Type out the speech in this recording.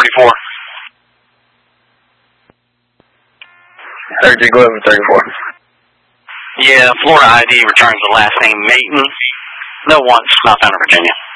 34. 33, go ahead with 34. Yeah, Florida ID returns the last name Mayton. No wants, Mount Honor, Virginia.